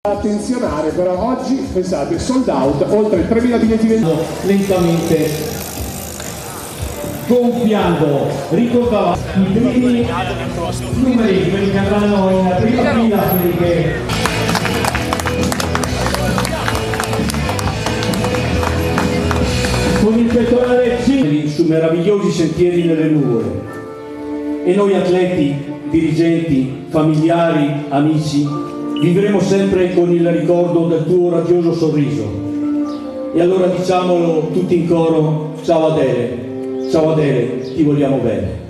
Attenzionare però oggi, pensate, sold out, oltre 3.000 biglietti venduti. Lentamente gonfiando, ricordava i primi numeri, quelli che andranno in prima fila, quelli che con il pettorale su meravigliosi sentieri nelle nuvole, e noi atleti, dirigenti, familiari, amici vivremo sempre con il ricordo del tuo radioso sorriso. E allora diciamolo tutti in coro: ciao Adele, ti vogliamo bene.